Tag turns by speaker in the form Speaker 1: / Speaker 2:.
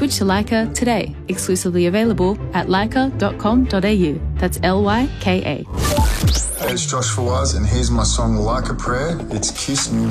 Speaker 1: Switch to Leica today. Exclusively available at leica.com.au. That's Lyka.
Speaker 2: Hey, it's Josh Fawaz, and here's my song Like a Prayer. It's Kiss Me